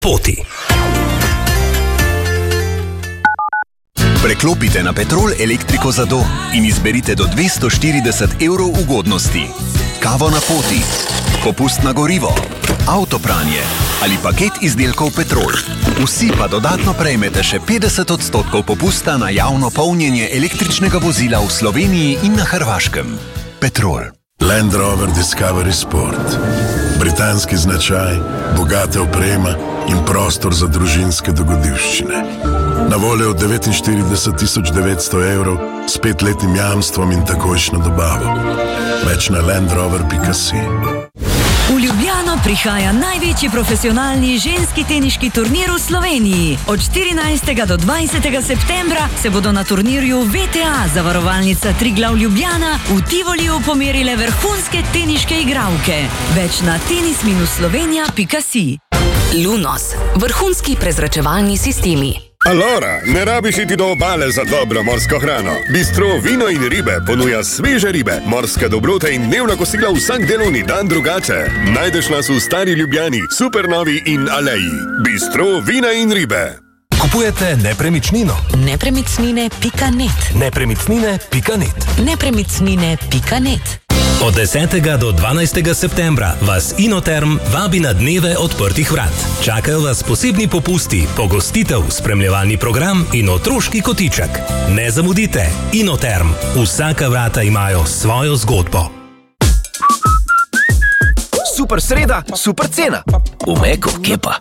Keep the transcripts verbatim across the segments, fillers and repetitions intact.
poti. Preklopite na Petrol elektriko za dom in izberite do dvesto štirideset evrov ugodnosti. Kavo na poti, popust na gorivo, avtopranje ali paket izdelkov Petrol. Vsi pa dodatno prejmete še petdeset odstotkov popusta na javno polnjenje električnega vozila v Sloveniji in na Hrvaškem. Petrol. Land Rover Discovery Sport. Britanski značaj, bogata oprema in prostor za družinske dogodivščine. Na voljo od devetinštirideset tisoč devetsto evrov s petletnim jamstvom in takojšnjo dobavo. Več na land rover pika si. V Ljubljano prihaja največji profesionalni ženski teniški turnir v Sloveniji. Od štirinajstega do dvajsetega septembra se bodo na turnirju V T A zavarovalnica Triglav Ljubljana v Tivoliju pomerile vrhunske teniške igralke. Več na tenis slovenija pika si. Lunos. Vrhunski prezračevalni sistemi. Alora, ne rabiš iti do obale za dobro morsko hrano. Bistro Vino in ribe ponuja sveže ribe, morske dobrote in dnevna kosila vsak delovni dan drugače. Najdeš nas v Stari Ljubljani, Supernovi in Aleji. Bistro Vina in ribe. Kupujete nepremičnino? Nepremičnine pika net. Nepremičnine pika net. Nepremičnine pika net. Od desetega do dvanajstega septembra vas Inoterm vabi na dneve odprtih vrat. Čakajo vas posebni popusti, pogostitev, spremljevalni program in otroški kotiček. Ne zamudite, Inoterm. Vsaka vrata imajo svojo zgodbo. Super sreda, super cena. V Meku, kje pa?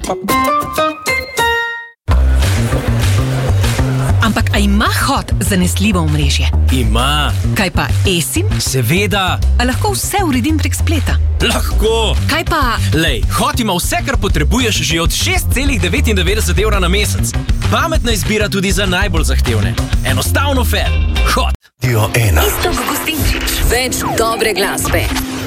Ampak a ima Hot zanesljivo omrežje? Ima. Kaj pa eSIM? Seveda. A lahko vse uredim prek spleta? Lahko. Kaj pa... Lej, Hot ima vse, kar potrebuješ že od šest celih devetindevetdeset evra na mesec. Pametna izbira tudi za najbolj zahtevne. Enostavno fair. Hot. Dio ena. Iztok Gostinčič. Več dobre glasbe.